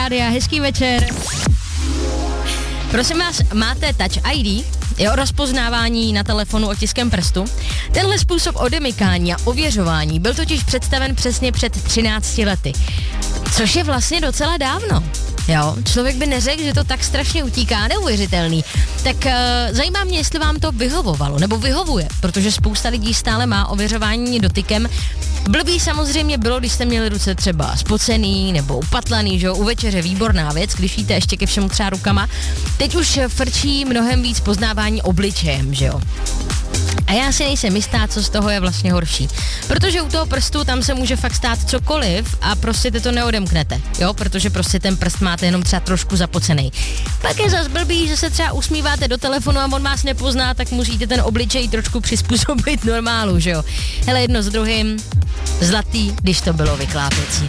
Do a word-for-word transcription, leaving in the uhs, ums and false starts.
Rádia, hezký večer. Prosím vás, máte Touch I D? Jo, rozpoznávání na telefonu otiskem prstu. Tenhle způsob odemykání a ověřování byl totiž představen přesně před třinácti lety. Což je vlastně docela dávno. Jo, člověk by neřekl, že to tak strašně utíká, neuvěřitelný. Tak uh, zajímá mě, jestli vám to vyhovovalo, nebo vyhovuje, protože spousta lidí stále má ověřování dotykem. Blbý samozřejmě bylo, když jste měli ruce třeba spocený nebo upatlaný, že jo, u večeře výborná věc, když jíte ještě ke všemu třeba rukama. Teď už frčí mnohem víc poznávání obličejem, že jo. A já si nejsem jistá, co z toho je vlastně horší. Protože u toho prstu tam se může fakt stát cokoliv a prostě ty to neodemknete, jo, protože prostě ten prst máte jenom třeba trošku zapocený. Pak je zas blbý, že se třeba usmíváte do telefonu a on vás nepozná, tak musíte ten obličej trošku přizpůsobit normálu, že jo. Hele, jedno s druhým, zlatý, když to bylo vyklápěcí.